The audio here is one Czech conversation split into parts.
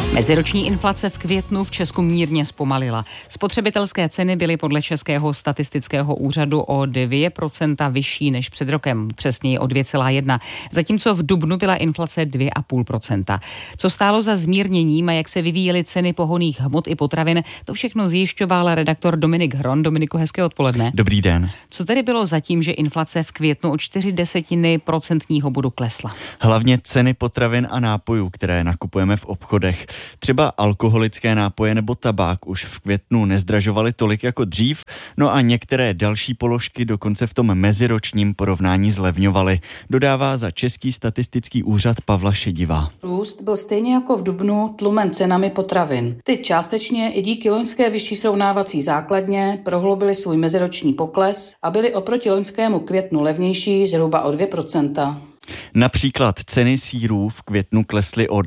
Meziroční inflace v květnu v Česku mírně zpomalila. Spotřebitelské ceny byly podle Českého statistického úřadu o 2% vyšší než před rokem, přesněji o 2,1%, zatímco v dubnu byla inflace 2,5%. Co stálo za zmírněním a jak se vyvíjely ceny pohonných hmot i potravin, to všechno zjišťoval redaktor Dominik Hron. Dominiku, hezké odpoledne. Dobrý den. Co tedy bylo zatím, že inflace v květnu o 0,4% bodu klesla? Hlavně ceny potravin a nápojů, které nakupujeme v obchodech. Třeba alkoholické nápoje nebo tabák už v květnu nezdražovaly tolik jako dřív, no a některé další položky dokonce v tom meziročním porovnání zlevňovaly, dodává za Český statistický úřad Pavla Šedivá. Růst byl stejně jako v dubnu tlumen cenami potravin. Ty částečně i díky loňské vyšší srovnávací základně prohloubily svůj meziroční pokles a byly oproti loňskému květnu levnější zhruba o 2%. Například ceny sýrů v květnu klesly o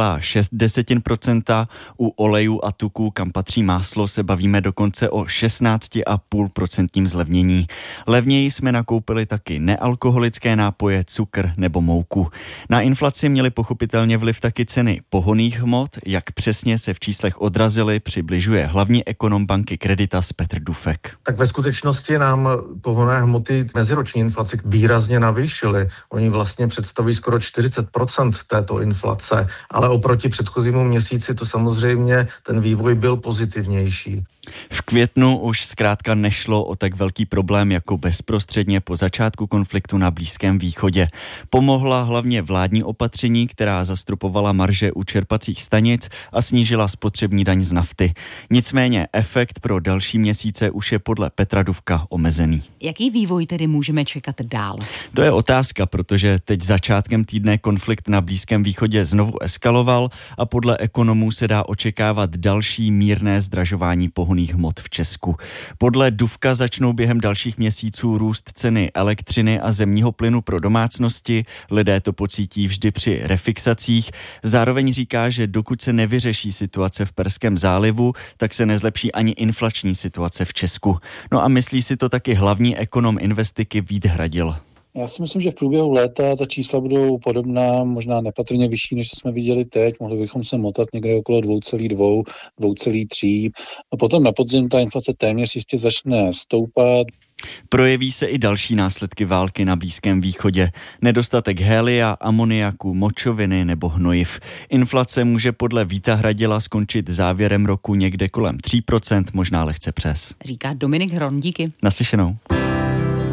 2,6%, u olejů a tuků, kam patří máslo, se bavíme dokonce o 16,5% zlevnění. Levněji jsme nakoupili taky nealkoholické nápoje, cukr nebo mouku. Na inflaci měly pochopitelně vliv taky ceny pohonných hmot, jak přesně se v číslech odrazily, přibližuje hlavní ekonom banky Creditas Petr Dufek. Tak ve skutečnosti nám pohonné hmoty meziroční inflaci výrazně navýšily. Oni vlastně představují skoro 40% této inflace, ale oproti předchozímu měsíci to samozřejmě ten vývoj byl pozitivnější. V květnu už zkrátka nešlo o tak velký problém jako bezprostředně po začátku konfliktu na Blízkém východě. Pomohla hlavně vládní opatření, která zastropovala marže u čerpacích stanic a snížila spotřební daň z nafty. Nicméně efekt pro další měsíce už je podle Petra Dufka omezený. Jaký vývoj tedy můžeme čekat dál? To je otázka, protože teď začátkem týdne konflikt na Blízkém východě znovu eskaloval a podle ekonomů se dá očekávat další mírné zdražování pohonných hmot v Česku. Podle Dufka začnou během dalších měsíců růst ceny elektřiny a zemního plynu pro domácnosti. Lidé to pocítí vždy při refixacích. Zároveň říká, že dokud se nevyřeší situace v Perském zálivu, tak se nezlepší ani inflační situace v Česku. No a myslí si to taky hlavní ekonom Investiky Vít Hradil. Já si myslím, že v průběhu léta ta čísla budou podobná, možná nepatrně vyšší, než jsme viděli teď. Mohli bychom se motat někde okolo 2,2, 2,3. A potom na podzim ta inflace téměř jistě začne stoupat. Projeví se i další následky války na Blízkém východě. Nedostatek helia, amoniaku, močoviny nebo hnojiv. Inflace může podle Víta Hradila skončit závěrem roku někde kolem 3%, možná lehce přes. Říká Dominik Hron, díky. Naslyšenou.